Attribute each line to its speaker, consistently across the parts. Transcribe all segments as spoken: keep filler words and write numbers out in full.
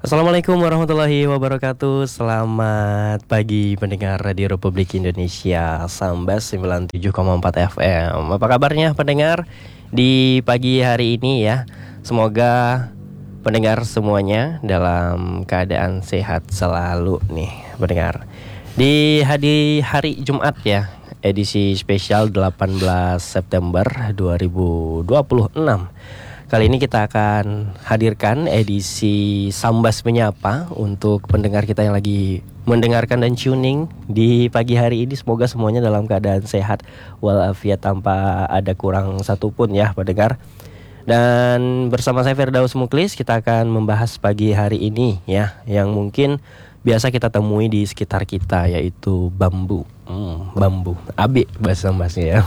Speaker 1: Assalamualaikum warahmatullahi wabarakatuh. Selamat pagi pendengar Radio Republik Indonesia Sambas sembilan puluh tujuh koma empat F M. Apa kabarnya pendengar di pagi hari ini ya? Semoga pendengar semuanya dalam keadaan sehat selalu nih pendengar. Di hari, hari Jumat ya, edisi spesial delapan belas September dua ribu dua puluh enam. Kali ini kita akan hadirkan edisi Sambas Menyapa untuk pendengar kita yang lagi mendengarkan dan tuning di pagi hari ini. Semoga semuanya dalam keadaan sehat walafiat tanpa ada kurang satupun ya pendengar. Dan bersama saya Firdaus Muklis kita akan membahas pagi hari ini ya, yang mungkin biasa kita temui di sekitar kita, yaitu bambu. Hmm, bambu, abe bahasa Sambasnya ya.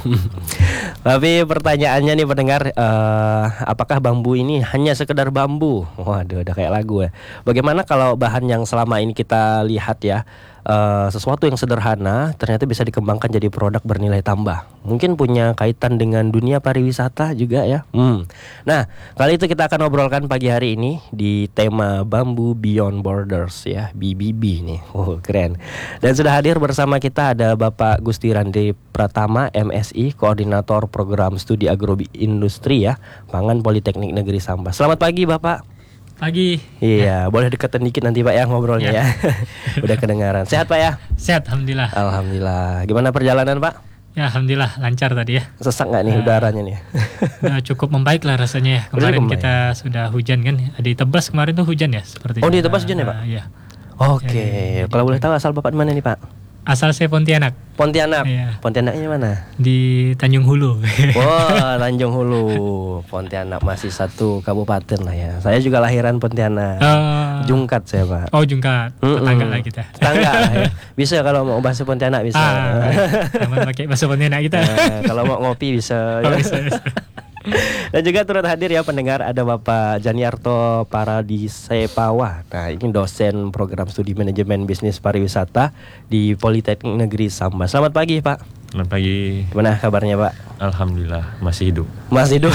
Speaker 1: Tapi pertanyaannya nih pendengar, uh, apakah bambu ini hanya sekedar bambu? Waduh, udah kayak lagu ya. Bagaimana kalau bahan yang selama ini kita lihat ya, uh, sesuatu yang sederhana ternyata bisa dikembangkan jadi produk bernilai tambah. Mungkin punya kaitan dengan dunia pariwisata juga ya. Hmm. Nah, kali itu kita akan ngobrolkan pagi hari ini di tema Bambu Beyond Borders ya, B B B nih. Oh, keren. Dan sudah hadir bersama kita ada Bapak Gusti Randi Pratama, M Si, Koordinator Program Studi Agroindustri ya, Pangan Politeknik Negeri Sambas. Selamat pagi Bapak.
Speaker 2: Pagi.
Speaker 1: Iya, ya. Boleh deketin dikit nanti Pak ya ngobrolnya ya. ya. Udah kedengaran. Sehat Pak ya?
Speaker 2: Sehat, alhamdulillah.
Speaker 1: Alhamdulillah. Gimana perjalanan Pak?
Speaker 2: Ya, alhamdulillah lancar tadi ya.
Speaker 1: Sesak nggak nih uh, udaranya nih?
Speaker 2: uh, cukup membaik lah rasanya ya. Kemarin kita sudah hujan kan. Di Tebas kemarin tuh hujan ya seperti.
Speaker 1: Oh, di Tebas hujan ya Pak?
Speaker 2: Uh, iya.
Speaker 1: Oke. Okay. Ya, ya, Kalau boleh tahu asal Bapak di mana nih Pak?
Speaker 2: Asal saya Pontianak.
Speaker 1: Pontianak.
Speaker 2: Iya.
Speaker 1: Pontianaknya mana?
Speaker 2: Di Tanjung Hulu.
Speaker 1: Wah, Tanjung Hulu. Pontianak masih satu kabupaten lah ya. Saya juga lahiran Pontianak. Uh, Jungkat saya Pak.
Speaker 2: Oh Jungkat. Tetangga lah kita.
Speaker 1: Tetangga lah ya. Bisa kalau mau bahasa Pontianak bisa.
Speaker 2: Ah, aman pakai bahasa Pontianak kita.
Speaker 1: Nah, kalau mau ngopi bisa.
Speaker 2: Oh, bisa, bisa.
Speaker 1: Dan juga turut hadir ya pendengar, ada Bapak Janiarto Paradisepawa. Nah, ini dosen program studi manajemen bisnis pariwisata di Politeknik Negeri Sambas. Selamat pagi Pak.
Speaker 3: Selamat pagi.
Speaker 1: Gimana kabarnya Pak?
Speaker 3: Alhamdulillah masih hidup.
Speaker 1: Masih hidup.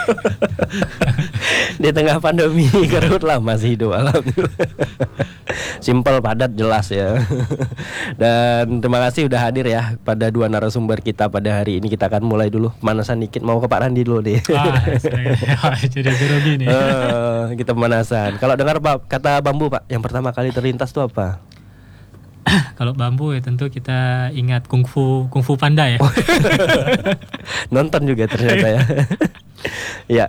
Speaker 1: Di tengah pandemi kerut lah masih hidup. Alhamdulillah. Simpel, padat, jelas ya. Dan terima kasih udah hadir ya pada dua narasumber kita pada hari ini. Kita akan mulai dulu pemanasan dikit. Mau ke Pak Randi dulu deh.
Speaker 2: Ah, jadi grogi nih.
Speaker 1: uh, Kita pemanasan. Kalau dengar Pak kata bambu Pak, yang pertama kali terlintas tuh apa?
Speaker 2: Kalau bambu ya tentu kita ingat kungfu kungfu panda ya.
Speaker 1: Nonton juga ternyata ya. Ya.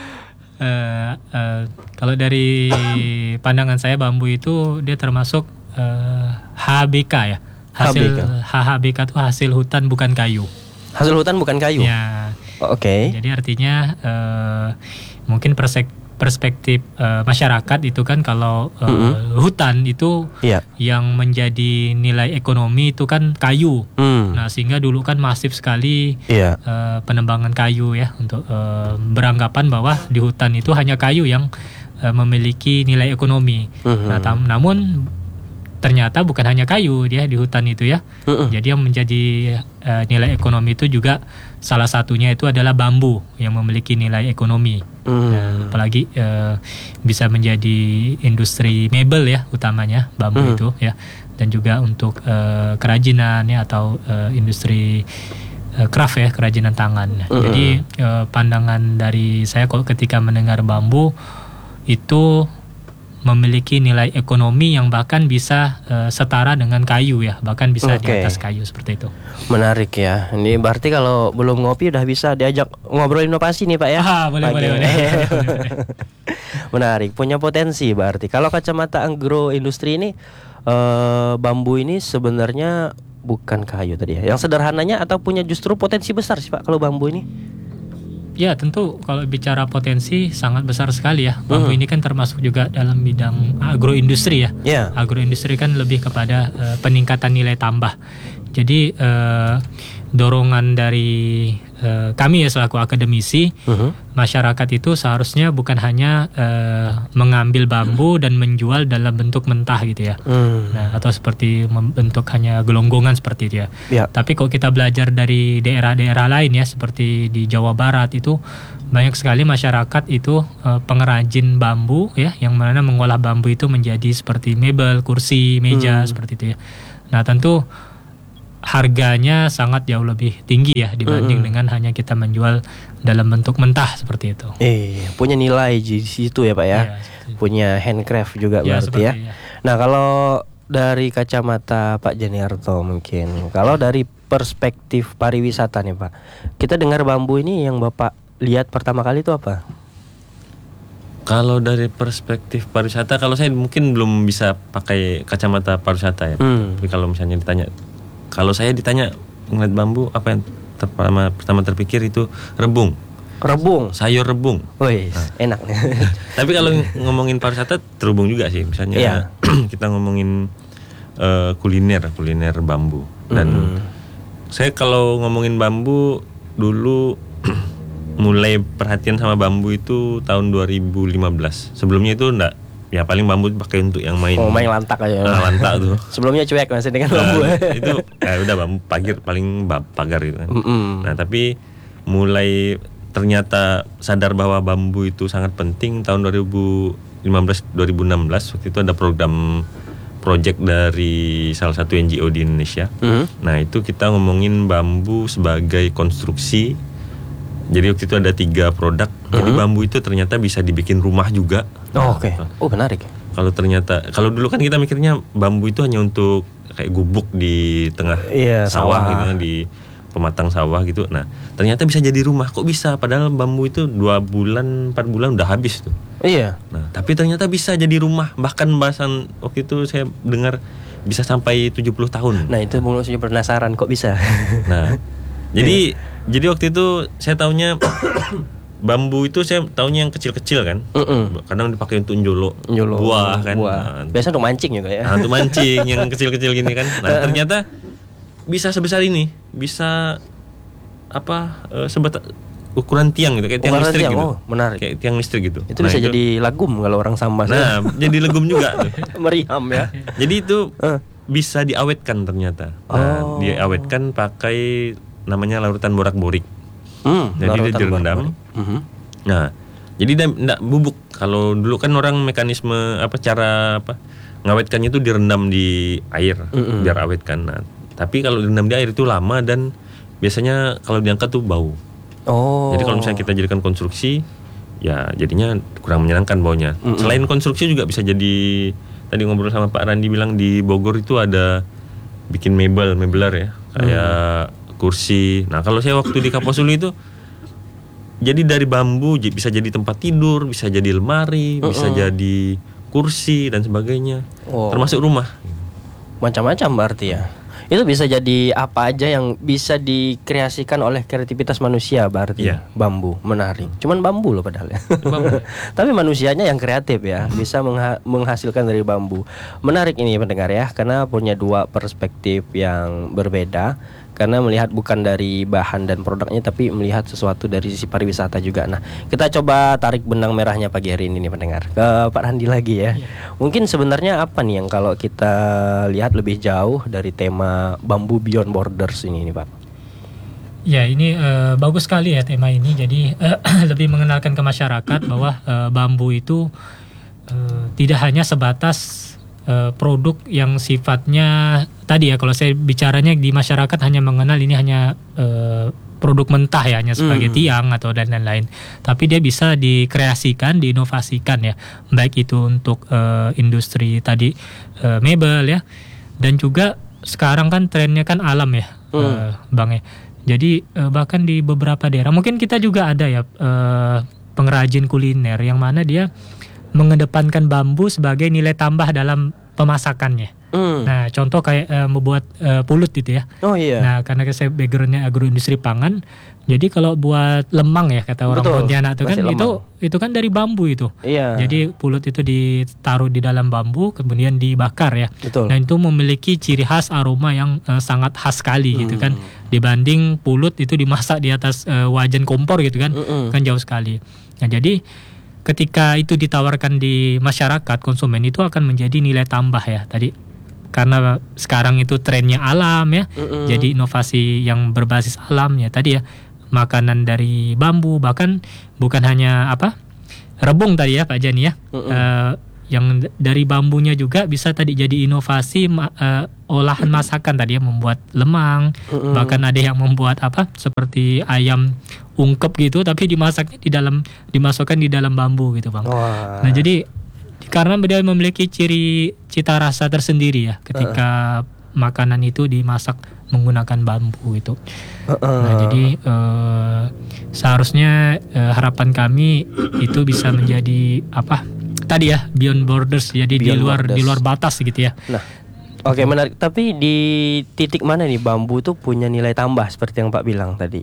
Speaker 2: Uh, uh, kalau dari pandangan saya bambu itu dia termasuk uh, H B K ya. Hasil H H B K itu hasil hutan bukan kayu.
Speaker 1: Hasil hutan bukan kayu.
Speaker 2: Ya.
Speaker 1: Oh, Oke. Okay.
Speaker 2: Jadi artinya uh, mungkin persek perspektif uh, masyarakat itu kan kalau uh, mm-hmm. hutan itu yeah. yang menjadi nilai ekonomi itu kan kayu. Mm. Nah sehingga dulu kan masif sekali yeah. uh, penebangan kayu ya, untuk uh, beranggapan bahwa di hutan itu hanya kayu yang uh, memiliki nilai ekonomi. Mm-hmm. Nah tam- namun ternyata bukan hanya kayu dia di hutan itu ya. Mm-hmm. Jadi yang menjadi uh, nilai ekonomi itu juga salah satunya itu adalah bambu yang memiliki nilai ekonomi. Mm. Nah, apalagi uh, bisa menjadi industri mebel ya utamanya bambu mm. itu ya, dan juga untuk uh, kerajinan ya, atau uh, industri uh, craft ya, kerajinan tangan. Mm. Jadi uh, pandangan dari saya kalau ketika mendengar bambu itu memiliki nilai ekonomi yang bahkan bisa uh, setara dengan kayu ya, bahkan bisa okay. di atas kayu seperti itu.
Speaker 1: Menarik ya. Ini berarti kalau belum ngopi udah bisa diajak ngobrol inovasi nih Pak ya.
Speaker 2: Ah, boleh, boleh, boleh.
Speaker 1: Menarik, punya potensi berarti. Kalau kacamata agroindustri ini uh, bambu ini sebenarnya bukan kayu tadi ya. Yang sederhananya atau punya justru potensi besar sih Pak kalau bambu ini?
Speaker 2: Ya tentu kalau bicara potensi sangat besar sekali ya. Bambu hmm. ini kan termasuk juga dalam bidang agroindustri ya. Yeah. Agroindustri kan lebih kepada uh, peningkatan nilai tambah. Jadi uh, dorongan dari uh, kami ya selaku akademisi, uh-huh. masyarakat itu seharusnya bukan hanya uh, mengambil bambu dan menjual dalam bentuk mentah gitu ya. Uh. Nah, atau seperti membentuk hanya gelonggongan seperti itu ya. Yeah. Tapi kalau kita belajar dari daerah-daerah lain ya, seperti di Jawa Barat itu banyak sekali masyarakat itu uh, pengrajin bambu ya, yang mana mengolah bambu itu menjadi seperti mebel, kursi, meja, hmm. seperti itu ya. Nah tentu harganya sangat jauh lebih tinggi ya dibanding hmm. dengan hanya kita menjual dalam bentuk mentah seperti itu.
Speaker 1: Eh, punya nilai di situ ya Pak ya, ya punya handcraft juga ya, berarti ya. ya. Nah kalau dari kacamata Pak Janiarto mungkin, kalau dari perspektif pariwisata nih Pak, kita dengar bambu ini yang Bapak lihat pertama kali itu apa?
Speaker 3: Kalau dari perspektif pariwisata, kalau saya mungkin belum bisa pakai kacamata pariwisata ya. Hmm. Tapi kalau misalnya ditanya, kalau saya ditanya ngeliat bambu, apa yang pertama pertama terpikir itu rebung.
Speaker 1: Rebung,
Speaker 3: sayur rebung.
Speaker 1: Wih, nah. enak.
Speaker 3: Tapi kalau ngomongin pariwisata terhubung juga sih. Misalnya yeah. kita ngomongin uh, kuliner, kuliner bambu. Dan hmm. saya kalau ngomongin bambu dulu mulai perhatian sama bambu itu tahun dua ribu lima belas. Sebelumnya itu enggak, ya paling bambu pakai untuk yang main.
Speaker 1: Oh, main lantak aja.
Speaker 3: Nah, lantak tuh.
Speaker 1: Sebelumnya cuek masih dengan bambu.
Speaker 3: Nah, itu ya udah bambu pagar, paling pagar gitu kan. Mm-hmm. Nah, tapi mulai ternyata sadar bahwa bambu itu sangat penting tahun dua ribu lima belas dua ribu enam belas. Waktu itu ada program project dari salah satu N G O di Indonesia. Mm-hmm. Nah, itu kita ngomongin bambu sebagai konstruksi. Jadi waktu itu ada tiga produk. Uh-huh. Jadi bambu itu ternyata bisa dibikin rumah juga.
Speaker 1: Oh, oke. Okay. Oh, menarik.
Speaker 3: Kalau ternyata, kalau dulu kan kita mikirnya bambu itu hanya untuk kayak gubuk di tengah yeah, sawah, sawah gitu kan, di pematang sawah gitu. Nah, ternyata bisa jadi rumah. Kok bisa? Padahal bambu itu dua bulan, empat bulan udah habis tuh.
Speaker 1: Iya.
Speaker 3: Nah, tapi ternyata bisa jadi rumah. Bahkan bahasan waktu itu saya dengar bisa sampai tujuh puluh tahun.
Speaker 1: Nah, itu mulai penasaran kok bisa.
Speaker 3: Nah, jadi Jadi waktu itu saya taunya bambu itu saya taunya yang kecil-kecil kan. Uh-uh. Kadang dipakai untuk njolo, njolo buah kan. Buah.
Speaker 1: Nah, biasa untuk mancing juga ya.
Speaker 3: Nah, untuk mancing yang kecil-kecil gini kan. Nah, ternyata bisa sebesar ini, bisa apa uh, sebatas ukuran tiang gitu, kayak tiang ukuran listrik tiang. gitu.
Speaker 1: Oh, menarik.
Speaker 3: Kayak tiang listrik gitu.
Speaker 1: Itu nah, bisa itu, jadi lagum kalau orang sambas.
Speaker 3: Nah, jadi legum juga tuh.
Speaker 1: Meriam ya.
Speaker 3: Jadi itu uh. bisa diawetkan ternyata. Nah, oh. diawetkan pakai namanya larutan borak-borik. Hmm, jadi dia direndam. Uh-huh. Nah, jadi dia enggak bubuk. Kalau dulu kan orang mekanisme apa cara apa ngawetkannya itu direndam di air uh-uh. biar awetkan. Nah, tapi kalau direndam di air itu lama dan biasanya kalau diangkat tuh bau. Oh. Jadi kalau misalnya kita jadikan konstruksi, ya jadinya kurang menyenangkan baunya. Uh-uh. Selain konstruksi juga bisa jadi, tadi ngobrol sama Pak Randi bilang di Bogor itu ada bikin mebel, mebeler ya, kayak uh-huh. kursi. Nah, kalau saya waktu di Kaposulu itu jadi dari bambu bisa jadi tempat tidur, bisa jadi lemari, uh-uh. bisa jadi kursi dan sebagainya. Oh. Termasuk rumah.
Speaker 1: Macam-macam berarti ya. Itu bisa jadi apa aja yang bisa dikreasikan oleh kreativitas manusia berarti. Yeah. Bambu, menarik. Cuman bambu loh padahal ya. Bambu. Tapi manusianya yang kreatif ya, bisa mengha- menghasilkan dari bambu. Menarik ini pendengar ya, karena punya dua perspektif yang berbeda. Karena melihat bukan dari bahan dan produknya, tapi melihat sesuatu dari sisi pariwisata juga. Nah, kita coba tarik benang merahnya pagi hari ini nih pendengar, ke Pak Randi lagi ya. Mungkin sebenarnya apa nih yang kalau kita lihat lebih jauh dari tema Bambu Beyond Borders ini nih Pak?
Speaker 2: Ya, ini uh, bagus sekali ya tema ini. Jadi uh, lebih mengenalkan ke masyarakat bahwa uh, bambu itu uh, tidak hanya sebatas Uh, produk yang sifatnya tadi ya, kalau saya bicaranya di masyarakat hanya mengenal ini hanya uh, produk mentah ya, hanya sebagai mm. tiang atau dan lain-lain. Tapi dia bisa dikreasikan, diinovasikan ya, baik itu untuk uh, industri tadi uh, mebel ya, dan juga sekarang kan trennya kan alam ya, mm. uh, Bang ya. Jadi uh, bahkan di beberapa daerah mungkin kita juga ada ya uh, pengrajin kuliner yang mana dia mengedepankan bambu sebagai nilai tambah dalam pemasakannya. Mm. Nah, contoh kayak uh, membuat uh, pulut gitu ya.
Speaker 1: Oh iya.
Speaker 2: Nah, karena saya backgroundnya agroindustri pangan, jadi kalau buat lemang ya kata orang Pontianak itu kan lemang. itu itu kan dari bambu itu. Iya. Jadi pulut itu ditaruh di dalam bambu kemudian dibakar ya. Betul. Nah, itu memiliki ciri khas aroma yang uh, sangat khas sekali mm. gitu kan. Dibanding pulut itu dimasak di atas uh, wajan kompor gitu kan, Mm-mm. kan jauh sekali. Nah, jadi ketika itu ditawarkan di masyarakat konsumen itu akan menjadi nilai tambah ya tadi, karena sekarang itu trennya alam ya, mm-hmm. jadi inovasi yang berbasis alam ya tadi ya, makanan dari bambu, bahkan bukan hanya apa rebung tadi ya Pak Jani ya, mm-hmm. uh, yang dari bambunya juga bisa tadi jadi inovasi uh, olahan masakan tadi ya, membuat lemang, mm-hmm. bahkan ada yang membuat apa seperti ayam ungkep gitu, tapi dimasaknya di dalam, dimasukkan di dalam bambu gitu Bang. Wah. Nah jadi karena dia memiliki ciri cita rasa tersendiri ya ketika uh. makanan itu dimasak menggunakan bambu itu. Uh-uh. Nah, jadi uh, seharusnya uh, harapan kami itu bisa menjadi apa? Tadi ya, beyond borders, jadi beyond di luar borders. Di luar batas gitu ya. Nah,
Speaker 1: oke okay, menarik. Tapi di titik mana nih bambu tuh punya nilai tambah seperti yang Pak bilang tadi?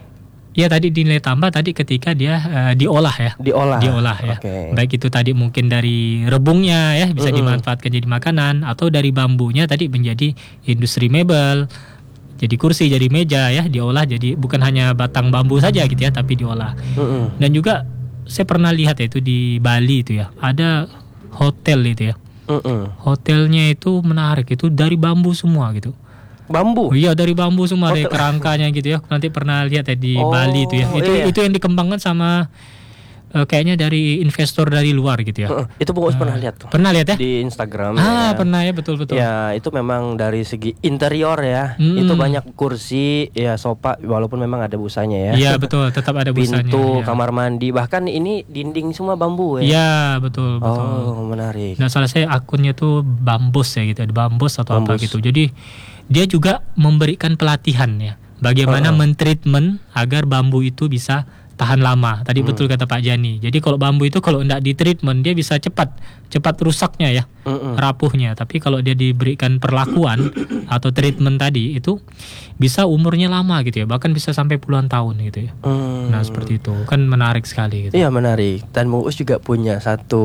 Speaker 2: Ya tadi nilai tambah tadi ketika dia uh, diolah ya.
Speaker 1: Diolah.
Speaker 2: Diolah ya. Okay. Baik itu tadi mungkin dari rebungnya ya bisa mm-hmm. dimanfaatkan jadi makanan, atau dari bambunya tadi menjadi industri mebel, jadi kursi, jadi meja ya, diolah jadi bukan hanya batang bambu saja gitu ya, tapi diolah. Mm-hmm. Dan juga saya pernah lihat ya itu di Bali itu ya, ada hotel itu ya. Mm-hmm. Hotelnya itu menarik, itu dari bambu semua gitu.
Speaker 1: Bambu?
Speaker 2: Oh, iya dari bambu semua, ada kerangkanya gitu ya. Nanti pernah lihat ya di oh, Bali itu ya. Itu iya. itu yang dikembangkan sama uh, kayaknya dari investor dari luar gitu ya. Uh,
Speaker 1: itu Bung Us uh, pernah lihat tuh.
Speaker 2: Pernah lihat ya?
Speaker 1: Di Instagram.
Speaker 2: Ah, ya. Pernah ya, betul-betul.
Speaker 1: Ya, itu memang dari segi interior ya. Hmm. Itu banyak kursi, ya sofa, walaupun memang ada busanya ya.
Speaker 2: Iya, betul, tetap ada busanya.
Speaker 1: Pintu,
Speaker 2: ya.
Speaker 1: Kamar mandi, bahkan ini dinding semua bambu ya.
Speaker 2: Iya, betul, betul.
Speaker 1: Oh, menarik.
Speaker 2: Nah, salah saya akunnya tuh Bambos ya gitu, Bambos atau
Speaker 1: Bambos.
Speaker 2: apa gitu. Jadi dia juga memberikan pelatihan ya, bagaimana uh-huh. mentreatment agar bambu itu bisa tahan lama. Tadi hmm. betul kata Pak Jani. Jadi kalau bambu itu kalau tidak ditreatment dia bisa cepat cepat rusaknya ya, uh-uh. rapuhnya. Tapi kalau dia diberikan perlakuan atau treatment tadi itu bisa umurnya lama gitu ya, bahkan bisa sampai puluhan tahun gitu ya. Hmm. Nah seperti itu kan menarik sekali. Gitu.
Speaker 1: Iya menarik. Dan Bung Us juga punya satu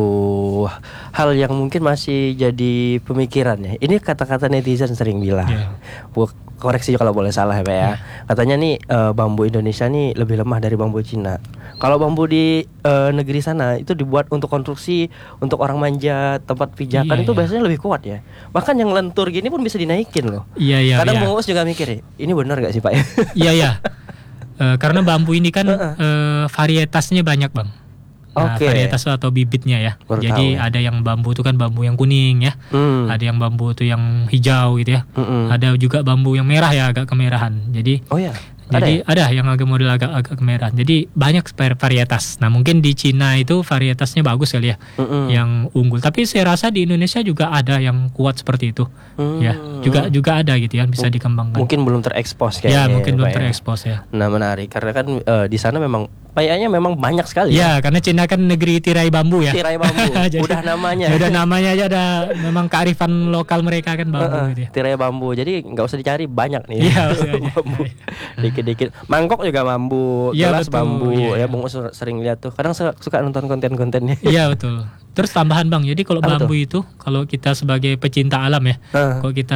Speaker 1: hal yang mungkin masih jadi pemikiran ya. Ini kata-kata netizen sering bilang. Yeah. Koreksi kalau boleh salah ya Pak ya. Yeah. Katanya nih uh, bambu Indonesia nih lebih lemah dari bambu Cina. Kalau bambu di uh, negeri sana itu dibuat untuk konstruksi, untuk orang manjat, tempat pijakan yeah, itu yeah. biasanya lebih kuat ya. Bahkan yang lentur gini pun bisa dinaikin loh.
Speaker 2: Iya yeah, iya. Yeah,
Speaker 1: Kadang
Speaker 2: yeah.
Speaker 1: Bung Us juga mikir, ini benar gak sih Pak ya?
Speaker 2: Iya iya. Uh, karena bambu ini kan uh-uh. uh, varietasnya banyak Bang. Nah, okay. varietas atau bibitnya ya. Baru Jadi tahu. Ada yang bambu itu kan bambu yang kuning ya. Hmm. Ada yang bambu itu yang hijau gitu ya. Hmm. Ada juga bambu yang merah ya, agak kemerahan. Jadi
Speaker 1: Oh ya.
Speaker 2: Jadi
Speaker 1: ada, ya?
Speaker 2: ada yang agak model agak agak kemerahan. Jadi banyak varietas. Nah, mungkin di Cina itu varietasnya bagus kali ya. Hmm. Yang unggul. Tapi saya rasa di Indonesia juga ada yang kuat seperti itu. Hmm. Ya, juga juga ada gitu ya, bisa dikembangkan.
Speaker 1: Mungkin belum terekspos kayaknya.
Speaker 2: Ya, mungkin
Speaker 1: ya,
Speaker 2: belum terekspos ya.
Speaker 1: Nah, menarik karena kan uh, di sana memang kayaknya memang banyak sekali.
Speaker 2: Ya, ya, karena Cina kan negeri tirai bambu ya.
Speaker 1: Tirai bambu. Jadi, udah namanya.
Speaker 2: Udah namanya aja ada memang kearifan lokal mereka kan bambu uh, uh, gitu ya.
Speaker 1: Tirai bambu. Jadi nggak usah dicari, banyak nih.
Speaker 2: Iya,
Speaker 1: bambu. Dikit-dikit. Mangkok juga bambu,
Speaker 2: ya,
Speaker 1: gelas
Speaker 2: betul,
Speaker 1: bambu.
Speaker 2: Ya,
Speaker 1: ya, Bung Us sering lihat tuh. Kadang suka nonton konten-kontennya.
Speaker 2: Iya, betul. Terus tambahan Bang. Jadi kalau
Speaker 1: Apa
Speaker 2: bambu
Speaker 1: tuh?
Speaker 2: itu kalau kita sebagai pecinta alam ya, uh. kalau kita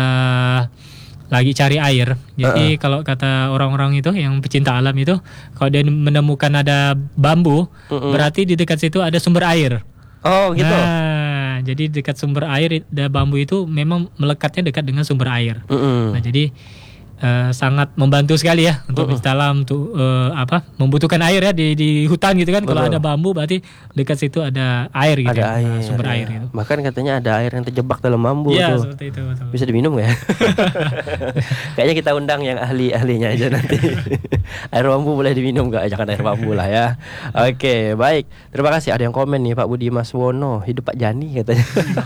Speaker 2: lagi cari air. Jadi uh-uh. kalau kata orang-orang itu yang pecinta alam itu, kalau dia menemukan ada bambu, uh-uh. berarti di dekat situ ada sumber air.
Speaker 1: Oh, gitu.
Speaker 2: Nah, jadi dekat sumber air, ada bambu itu memang melekatnya dekat dengan sumber air. Uh-uh. Nah, jadi Uh, sangat membantu sekali ya untuk pecinta uh-uh. alam untuk uh, apa membutuhkan air ya di di hutan gitu kan. Kalau ada bambu berarti dekat situ ada air gitu,
Speaker 1: ada
Speaker 2: ya,
Speaker 1: air,
Speaker 2: sumber
Speaker 1: ya.
Speaker 2: air gitu.
Speaker 1: Bahkan katanya ada air yang terjebak dalam bambu
Speaker 2: ya,
Speaker 1: tuh.
Speaker 2: Seperti itu, betul.
Speaker 1: Bisa diminum ya? Kayaknya kita undang yang ahli-ahlinya aja nanti. Air bambu boleh diminum nggak? Jangan air bambu lah ya. Oke, okay, baik. Terima kasih. Ada yang komen nih, Pak Budi Mas Wono, hidup Pak Jani katanya.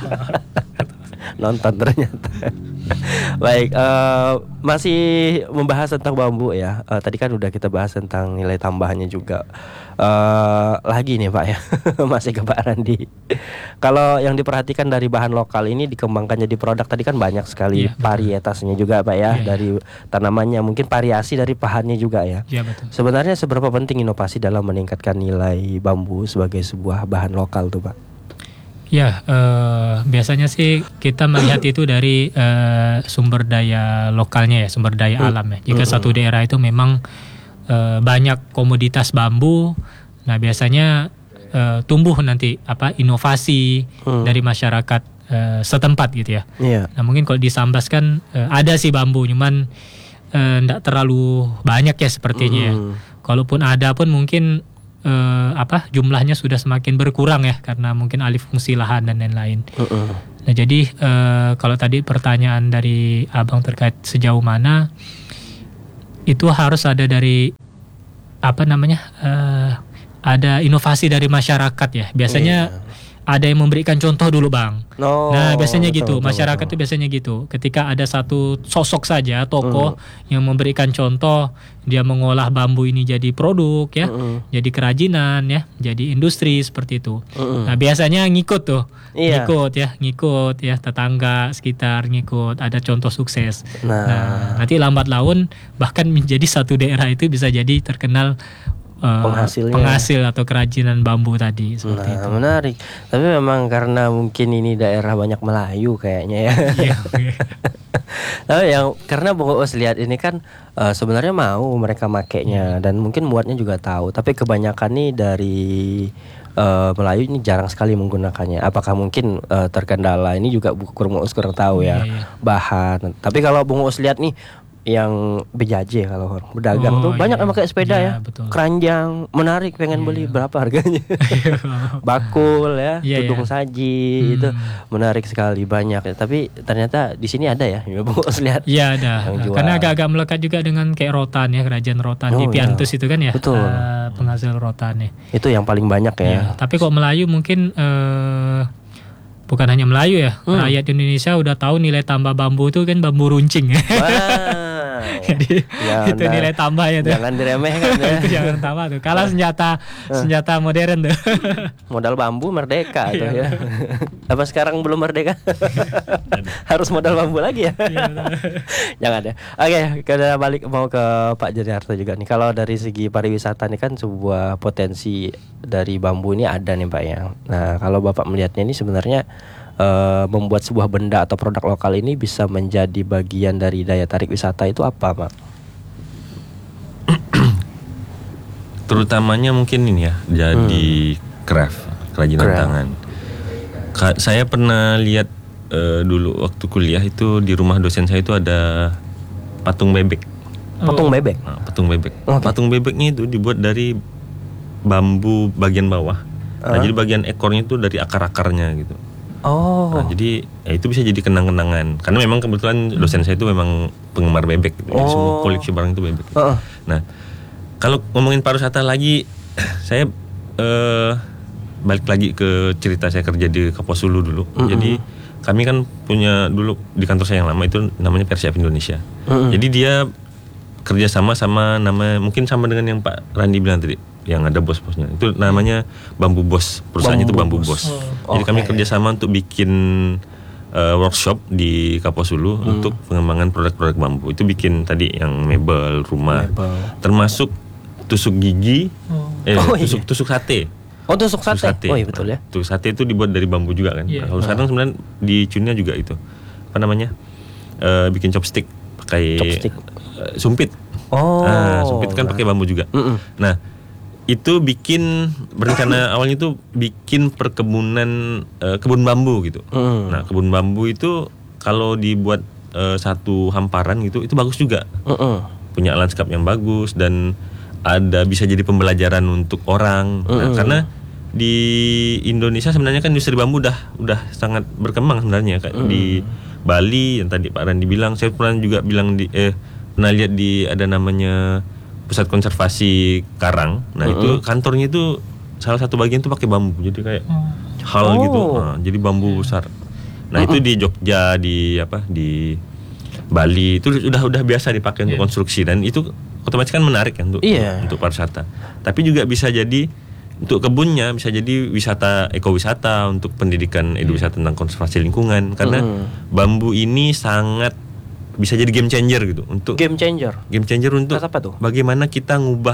Speaker 1: Nonton ternyata. Baik, uh, masih membahas tentang bambu ya. Uh, tadi kan udah kita bahas tentang nilai tambahannya juga. Uh, lagi nih Pak ya, masih ke Pak Randi. Kalau yang diperhatikan dari bahan lokal ini dikembangkan jadi produk tadi kan banyak sekali ya, varietasnya juga Pak ya, ya dari ya. tanamannya, mungkin variasi dari bahannya juga ya.
Speaker 2: Ya betul.
Speaker 1: Sebenarnya seberapa penting inovasi dalam meningkatkan nilai bambu sebagai sebuah bahan lokal tuh Pak?
Speaker 2: Ya, uh, biasanya sih kita melihat itu dari uh, sumber daya lokalnya ya, sumber daya hmm. alam ya. Jika hmm. satu daerah itu memang uh, banyak komoditas bambu, nah biasanya uh, tumbuh nanti apa inovasi hmm. dari masyarakat uh, setempat gitu ya. Yeah. Nah mungkin kalau di Sambas kan uh, ada sih bambu, cuman uh, nggak terlalu banyak ya sepertinya. Hmm. Ya. kalaupun ada pun mungkin eh, apa jumlahnya sudah semakin berkurang ya karena mungkin alih fungsi lahan dan lain-lain. Uh-uh. Nah jadi eh, kalau tadi pertanyaan dari abang terkait sejauh mana itu harus ada dari apa namanya eh, ada inovasi dari masyarakat ya biasanya. Yeah. Ada yang memberikan contoh dulu bang. Oh, nah biasanya betul, gitu betul, masyarakat betul. Itu biasanya gitu. Ketika ada satu sosok saja tokoh mm. yang memberikan contoh, dia mengolah bambu ini jadi produk ya, mm. jadi kerajinan ya, jadi industri seperti itu. Mm. Nah biasanya ngikut tuh, iya. ngikut ya, ngikut ya tetangga sekitar ngikut. Ada contoh sukses. Nah, nah nanti lambat laun bahkan menjadi satu daerah itu bisa jadi terkenal. Uh,
Speaker 1: Penghasilnya.
Speaker 2: penghasil atau kerajinan bambu tadi seperti
Speaker 1: nah,
Speaker 2: itu.
Speaker 1: Menarik. Tapi memang karena mungkin ini daerah banyak Melayu kayaknya ya. Tapi yang karena Bung Uus lihat ini kan uh, sebenarnya mau mereka makainya hmm. dan mungkin muatnya juga tahu. Tapi kebanyakan nih dari uh, Melayu ini jarang sekali menggunakannya. Apakah mungkin uh, terkendala ini juga Bung Uus kurang tahu ya, ya, ya bahan. Tapi kalau Bung Uus lihat nih yang bejaje kalau berdagang oh, tuh banyak yang pakai sepeda iya, ya, betul. Keranjang menarik pengen iya, beli iya. Berapa harganya? Bakul ya, iya, tudung iya. Saji hmm. itu menarik sekali banyak ya. Tapi ternyata di sini ada ya, Bung Uus lihat.
Speaker 2: Iya ada. Karena agak-agak melekat juga dengan kayak rotan ya, kerajaan rotan oh, di Piantus iya. itu kan ya, betul. Uh, penghasil rotan ya.
Speaker 1: Itu yang paling banyak ya. Iya.
Speaker 2: Tapi kok Melayu mungkin uh, bukan hanya Melayu ya, hmm. rakyat Indonesia udah tahu nilai tambah bambu itu kan bambu runcing. Wow. Jadi ya, itu nah, nilai tambahnya tuh.
Speaker 1: Jangan diremehkan ya.
Speaker 2: Itu jangan tambah tuh. Kalau senjata senjata modern tuh.
Speaker 1: Modal bambu merdeka tuh ya. Apa sekarang belum merdeka? Harus modal bambu lagi ya. Jangan ya. Oke, kita balik mau ke Pak Juniarto juga nih. Kalau dari segi pariwisata nih kan sebuah potensi dari bambu ini ada nih Pak ya. Nah, kalau Bapak melihatnya ini sebenarnya Uh, membuat sebuah benda atau produk lokal ini bisa menjadi bagian dari daya tarik wisata itu apa, Pak?
Speaker 3: Terutamanya mungkin ini ya, jadi hmm. craft, kerajinan craft. Tangan. Ka- saya pernah lihat uh, dulu waktu kuliah itu di rumah dosen saya itu ada patung bebek.
Speaker 1: Patung bebek?
Speaker 3: Nah, patung bebek. Okay. Patung bebeknya itu dibuat dari bambu bagian bawah. Uh. Nah, jadi bagian ekornya itu dari akar-akarnya gitu.
Speaker 1: Oh,
Speaker 3: nah, jadi ya itu bisa jadi kenang-kenangan. Karena memang kebetulan dosen saya itu memang penggemar bebek, gitu. Oh. Semua koleksi barang itu bebek. Uh-uh. Nah, kalau ngomongin pariwisata lagi, saya uh, balik lagi ke cerita saya kerja di Kapuasulu dulu. Uh-uh. Jadi kami kan punya dulu di kantor saya yang lama itu namanya Persiap Indonesia. Uh-uh. Jadi dia kerjasama sama nama mungkin sama dengan yang Pak Randi bilang tadi, yang ada bos-bosnya itu namanya Bambu Bos, perusahaannya itu Bambu Bos. Oh, jadi okay. kami kerjasama untuk bikin uh, workshop di Kapuasulu hmm. untuk pengembangan produk-produk bambu. Itu bikin tadi yang mebel rumah, mebel. Termasuk tusuk gigi, oh. eh oh, tusuk iya. tusuk sate.
Speaker 1: Oh tusuk sate. Tusuk sate. Oh iya betul ya.
Speaker 3: Tusuk sate itu dibuat dari bambu juga kan. Yeah. Nah, kalau sekarang sebenarnya di Cunnya juga itu apa namanya uh, bikin chopstick pakai chopstick. Uh, sumpit.
Speaker 1: Oh.
Speaker 3: Nah, sumpit kan pakai bambu juga. Mm-mm. Nah itu bikin berencana awalnya itu bikin perkebunan uh, kebun bambu gitu. Mm. Nah kebun bambu itu kalau dibuat uh, satu hamparan gitu itu bagus juga. Mm-mm. Punya lanskap yang bagus dan ada bisa jadi pembelajaran untuk orang. Mm. Nah, karena di Indonesia sebenarnya kan industri bambu udah udah sangat berkembang sebenarnya kayak mm. di Bali yang tadi Pak Randi bilang. Saya pernah juga bilang di eh pernah lihat di ada namanya Pusat Konservasi Karang. Nah uh-uh. itu kantornya itu salah satu bagian itu pakai bambu. Jadi kayak oh. hal oh. gitu. Nah, jadi bambu besar. Nah uh-uh. itu di Jogja, di apa di Bali itu sudah udah biasa dipakai yeah. untuk konstruksi dan itu otomatis kan menarik kan untuk yeah. untuk pariwisata. Tapi juga bisa jadi untuk kebunnya bisa jadi wisata ekowisata untuk pendidikan edukasi yeah. tentang konservasi lingkungan karena uh-uh. bambu ini sangat bisa jadi game changer gitu untuk
Speaker 1: game changer
Speaker 3: game changer untuk
Speaker 1: apa tuh?
Speaker 3: Bagaimana kita ngubah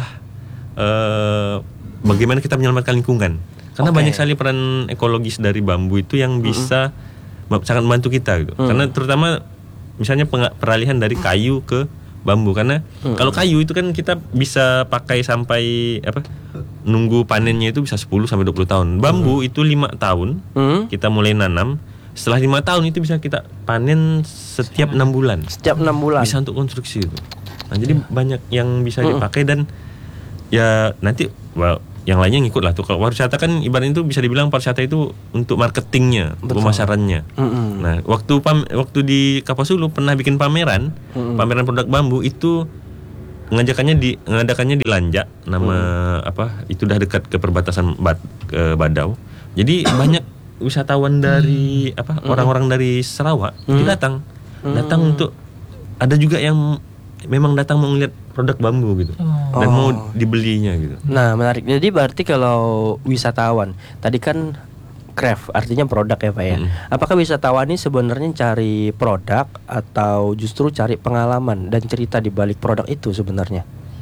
Speaker 3: uh, bagaimana kita menyelamatkan lingkungan karena okay. banyak sekali peran ekologis dari bambu itu yang bisa mm-hmm. sangat membantu kita gitu mm. karena terutama misalnya peng- peralihan dari kayu ke bambu karena mm. kalau kayu itu kan kita bisa pakai sampai apa nunggu panennya itu bisa sepuluh sampai dua puluh tahun bambu mm. itu lima tahun mm. kita mulai nanam. Setelah lima tahun itu bisa kita panen setiap enam bulan.
Speaker 1: Setiap enam bulan.
Speaker 3: Bisa untuk konstruksi itu. Nah, jadi ya. banyak yang bisa dipakai dan ya nanti well, yang lainnya ngikut lah tuh. Kalau pariwisata kan ibaratnya itu bisa dibilang pariwisata itu untuk marketingnya, pemasarannya. Mm-hmm. Nah, waktu pam, waktu di Kapasulu pernah bikin pameran, mm-hmm. pameran produk bambu itu ngajakannya di ngadakannya di Lanjak, nama mm. apa? Itu udah dekat ke perbatasan Bad, ke Badau. Jadi banyak wisatawan dari mm. apa? Orang-orang dari Sarawak mm. itu datang, mm. datang untuk ada juga yang memang datang mau ngeliat produk bambu gitu oh. dan mau dibelinya gitu.
Speaker 1: Nah, menarik. Jadi berarti kalau wisatawan tadi kan craft artinya produk ya Pak ya. Mm. Apakah wisatawan ini sebenarnya cari produk atau justru cari pengalaman dan cerita di balik produk itu sebenarnya?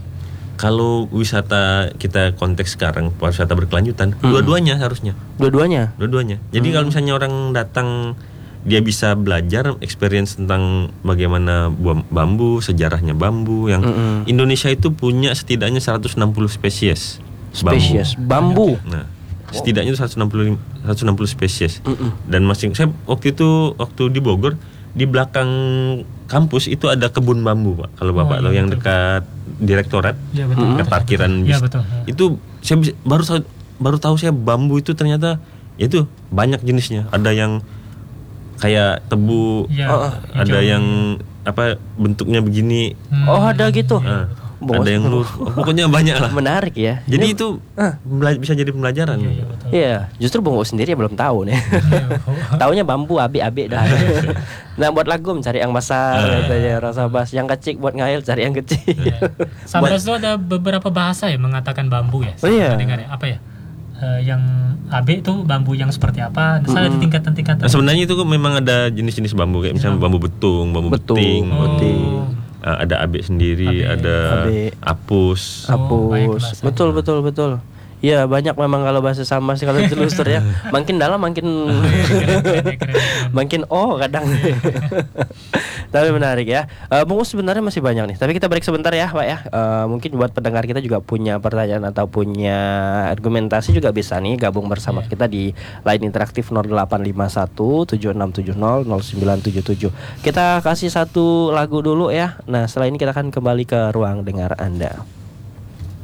Speaker 3: Kalau wisata kita konteks sekarang wisata berkelanjutan, mm. dua-duanya harusnya.
Speaker 1: Dua-duanya.
Speaker 3: Dua-duanya. Jadi mm. kalau misalnya orang datang dia bisa belajar experience tentang bagaimana buah bambu, sejarahnya bambu yang mm-hmm. Indonesia itu punya setidaknya seratus enam puluh spesies
Speaker 1: spesies bambu.
Speaker 3: bambu. Nah, setidaknya itu seratus enam puluh spesies. Mm-hmm. Dan masing saya waktu itu waktu di Bogor di belakang kampus itu ada kebun bambu, Pak. Kalau Bapak tahu oh, iya, yang betul. Dekat direktorat, ya, betul. Dekat parkiran bis. Ya, betul. Itu saya bisa, baru baru tahu saya bambu itu ternyata itu banyak jenisnya. Ada yang kayak tebu, ya, oh, ada hijau. Yang apa bentuknya begini.
Speaker 1: Hmm. Oh ada gitu.
Speaker 3: Nah, ada yang lurus. Pokoknya banyak lah.
Speaker 1: Menarik ya.
Speaker 3: Jadi ini, itu uh. bisa jadi pembelajaran.
Speaker 1: Iya, iya, iya. Justru Bung sendiri belum tahu nih. Taunya bambu abi-abi dah. Nah buat lagu cari yang besar, uh. katanya rasa bas. Yang kecil buat ngayal cari yang kecil.
Speaker 2: Yeah. Sambas itu ada beberapa bahasa ya mengatakan bambu ya.
Speaker 1: Oh iya.
Speaker 2: Dengar ya? Apa ya? Uh, yang A B itu bambu yang seperti apa? Misalnya mm-hmm. ada tingkatan-tingkatan.
Speaker 3: Nah, sebenarnya itu memang ada jenis-jenis bambu kayak misalnya bambu betung, bambu
Speaker 1: betung,
Speaker 3: beting,
Speaker 1: oh. beting.
Speaker 3: Uh, ada A B sendiri, A B. ada A B. apus.
Speaker 1: Oh, apus. Betul betul betul. Iya banyak memang kalau bahasa sama sih kalau telusur ya. Makin dalam makin makin oh kadang. Tapi menarik ya. Uh, Bung sebenarnya masih banyak nih. Tapi kita break sebentar ya, Pak ya. Uh, mungkin buat pendengar kita juga punya pertanyaan atau punya argumentasi juga bisa nih gabung bersama yeah. kita di line interaktif nol delapan lima satu tujuh enam tujuh nol nol sembilan tujuh tujuh. Kita kasih satu lagu dulu ya. Nah, setelah ini kita akan kembali ke ruang dengar Anda.